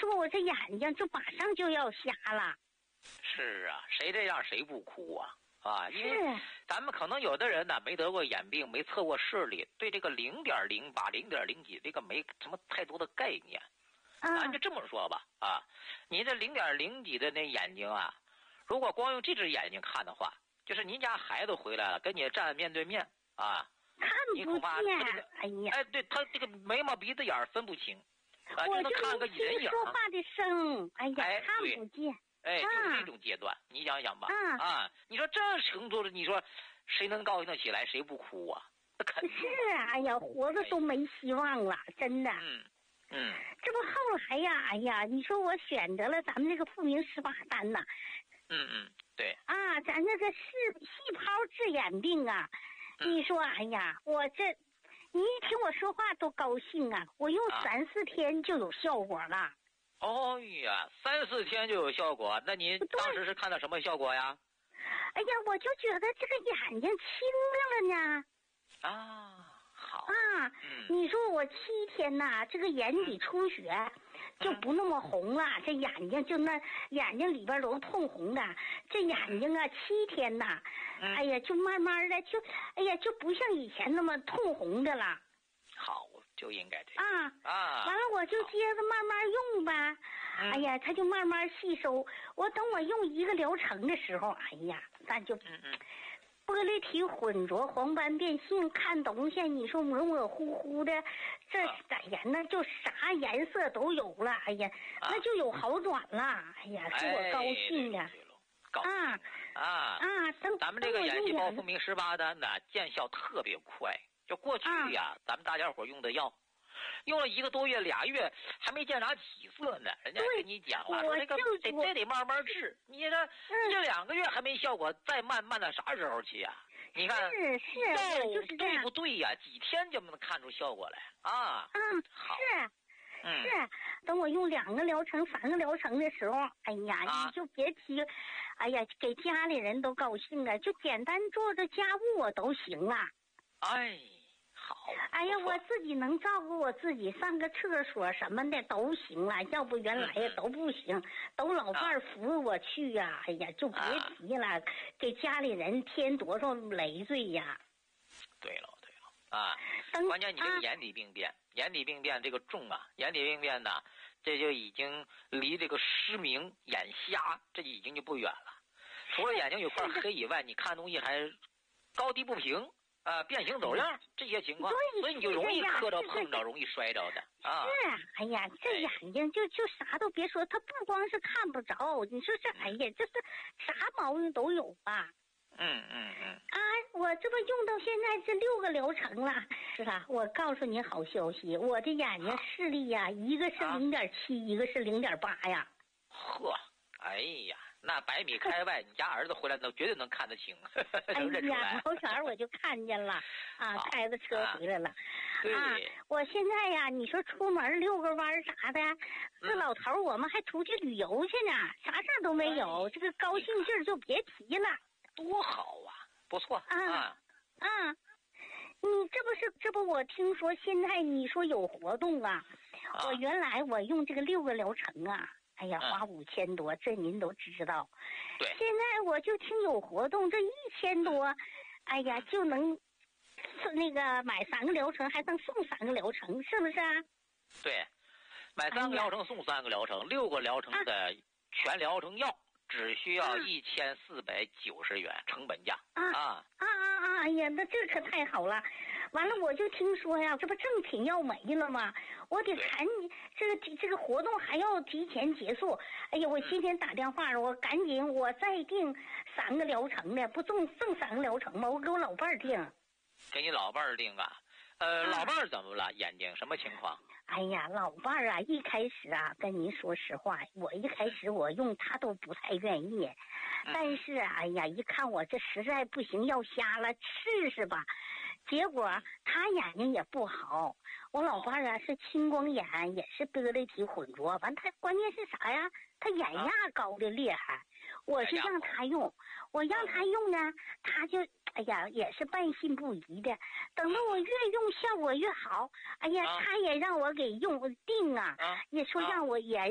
说我这眼睛就马上就要瞎了。 是啊，谁这样谁不哭啊？啊，因为咱们可能有的人呢没得过眼病，没测过视力，对这个0.08、0.0几这个没什么太多的概念。就这么说吧，你这0.0几的那眼睛啊，如果光用这只眼睛看的话，就是您家孩子回来了，跟你站面对面啊， 看不见。哎呀， 对他这个眉毛鼻子眼分不清， 我就能看个人影。 说话的声，哎呀，看不见。 就是这种阶段，你想想吧，你说这程度的，你说谁能高兴得起来，谁不哭啊？那肯定是啊，哎呀，活着都没希望了，真的。这不后来呀，哎呀，你说我选择了咱们这个富民18单呐。 对。 咱这个细胞治眼病啊，你说，哎呀，你一听我说话都高兴啊，我用3、4天就有效果了。 哦呀，3、4天就有效果，那您当时是看到什么效果呀？ 哎呀，我就觉得这个眼睛清亮了呢。 好。 你说我7天呐，这个眼底出血就不那么红了，这眼睛就那眼睛里边都通红的，这眼睛啊7天呐，哎呀，就慢慢的就不像以前那么通红的了。 好，就应该这样。 完了我就接着慢慢用呗。哎呀，它就慢慢吸收。我等我用1个疗程的时候，哎呀，咱就玻璃体混浊，黄斑变性，看东西你说模模糊糊的，哎呀，那就啥颜色都有了。哎呀，那就有好转了。哎呀，是我高兴的。 咱们这个眼细胞复明18单呢，见效特别快。就过去呀，咱们大家伙用的药，用了1个多月、2月，还没见啥起色呢。人家跟你讲了，说这个这得慢慢治。你这1、2个月还没效果，再慢到啥时候去啊？你看是对不对呀？几天就能看出效果来啊？好。 是，等我用2个疗程、3个疗程的时候，哎呀，你就别提，哎呀，给家里人都高兴了，就简单做着家务我都行了。 好。 哎呀，我自己能照顾我自己，上个厕所什么的都行了，要不原来呀都不行，都老伴扶我去呀。哎呀，就别提了，给家里人添多少累赘呀。 对了，关键你这个眼底病变这个重啊，眼底病变呢，这就已经离这个失明、眼瞎这已经就不远了。除了眼睛有块黑以外，你看东西还高低不平。变形走样这些情况，所以你就容易磕着碰着，容易摔着的哎呀，这眼睛就啥都别说，它不光是看不着，你说这哎呀，这是啥毛病都有吧？我这不用到现在这6个疗程了，是吧？我告诉你好消息，我的眼睛视力呀，一个是0.7，一个是0.8呀。 呵，哎呀。那100米开外，你家儿子回来绝对能看得清。 哎呀，老前我就看见了开着车回来了。我现在呀，你说出门遛个弯啥的，这老头我们还出去旅游去呢，啥事都没有，这个高兴劲儿就别提了。 多好啊，不错你这不我听说现在你说有活动啊，我原来我用这个6个疗程啊。哎呀，花5000多，这您都知道。 对。 现在我就听有活动，这1000多，哎呀，就能那个买3个疗程，还能送3个疗程，是不是啊？ 对，买3个疗程送3个疗程，6个疗程的全疗程药只需要1490元成本价哎呀，那这可太好了。完了，我就听说呀，这不正品要没了吗？我得赶紧，这个活动还要提前结束。哎呀，我今天打电话，我赶紧我再订3个疗程的，不送3个疗程吗？我给我老伴儿订。 给你老伴儿订啊？老伴儿怎么了？眼睛什么情况？ 哎呀，老伴儿啊，一开始啊，跟您说实话，我一开始我用他都不太愿意，但是哎呀，一看我这实在不行，要瞎了，试试吧。结果他眼睛也不好，我老伴儿啊是青光眼，也是玻璃体混浊，完他关键是啥呀？他眼压高的厉害，我是让他用，我让他用呢，他就哎呀也是半信不疑的。等到我越用效果越好，哎呀，他也让我给用定啊，也说让我也